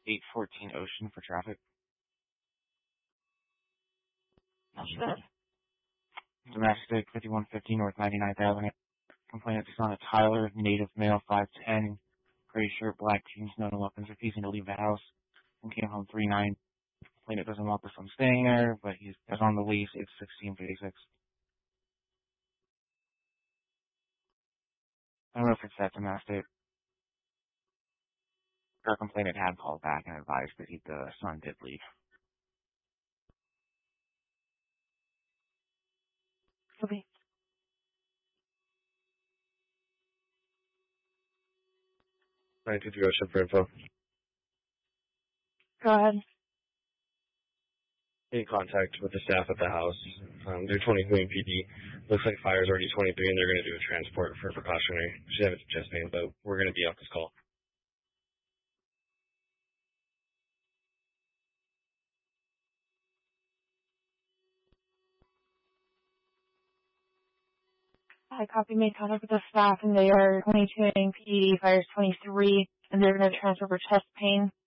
814 Ocean for traffic. Domestic, 5150 North 99th Avenue. Complainant is on a Tyler, native male, 5'10", gray shirt, black jeans, no weapons, refusing to leave the house, and came home 3-9. Complainant doesn't want this one staying there, but he's on the lease. It's 1656. I don't know if it's that domestic. Our complainant had called back and advised that the son did leave. Okay. Right, did you go ship for info? Go ahead. In contact with the staff at the house. They're 20 Queen PD. Looks like fire's already 23 and they're going to do a transport for precautionary. Should have it to chest pain, but we're going to be off this call. I copy made contact with the staff and they are 22 PD, fire's 23, and they're going to transfer for chest pain.